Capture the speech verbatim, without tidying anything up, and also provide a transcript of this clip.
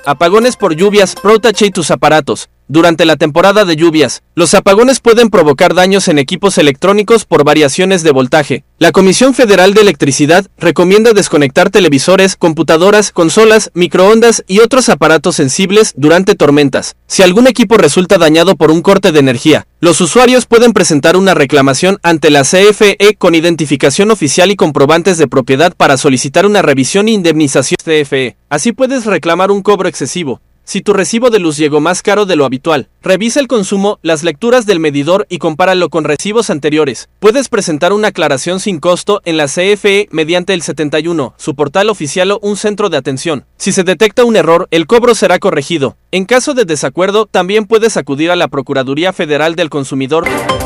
Apagones por lluvias, protege tus aparatos. Durante la temporada de lluvias, los apagones pueden provocar daños en equipos electrónicos por variaciones de voltaje. La Comisión Federal de Electricidad recomienda desconectar televisores, computadoras, consolas, microondas y otros aparatos sensibles durante tormentas. Si algún equipo resulta dañado por un corte de energía, los usuarios pueden presentar una reclamación ante la C F E con identificación oficial y comprobantes de propiedad para solicitar una revisión e indemnización C F E. Así puedes reclamar un cobro excesivo. Si tu recibo de luz llegó más caro de lo habitual, revisa el consumo, las lecturas del medidor y compáralo con recibos anteriores. Puedes presentar una aclaración sin costo en la C F E mediante el setenta y uno, su portal oficial o un centro de atención. Si se detecta un error, el cobro será corregido. En caso de desacuerdo, también puedes acudir a la Procuraduría Federal del Consumidor.